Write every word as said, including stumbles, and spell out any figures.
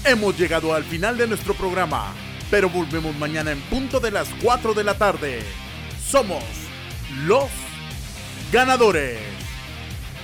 Hemos llegado al final de nuestro programa, pero volvemos mañana en punto de las cuatro de la tarde. Somos los ganadores.